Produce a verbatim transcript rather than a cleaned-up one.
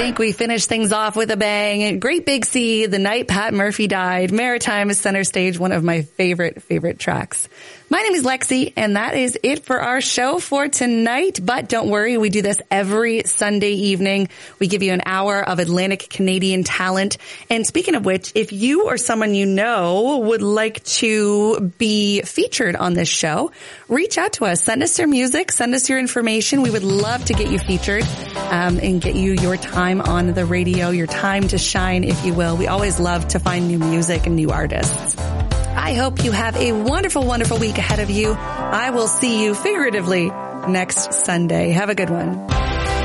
think we finished things off with a bang. Great Big Sea, The Night Pat Murphy Died, Maritime is Center Stage, one of my favorite, favorite tracks. My name is Lexi, and that is it for our show for tonight. But don't worry, we do this every Sunday evening. We give you an hour of Atlantic Canadian talent. And speaking of which, if you or someone you know would like to be featured on this show, reach out to us. Send us your music. Send us your information. We would love to get you featured um, and get you your time on the radio, your time to shine, if you will. We always love to find new music and new artists. I hope you have a wonderful, wonderful week ahead of you. I will see you figuratively next Sunday. Have a good one.